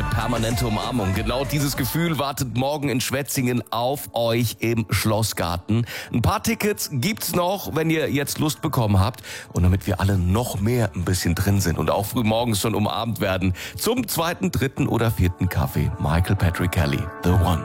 eine permanente Umarmung. Genau dieses Gefühl wartet morgen in Schwetzingen auf euch im Schlossgarten. Ein paar Tickets gibt's noch, wenn ihr jetzt Lust bekommen habt. Und damit wir alle noch mehr ein bisschen drin sind und auch früh morgens schon umarmt werden, zum 2., 3. oder 4. Kaffee. Michael Patrick Kelly, The One.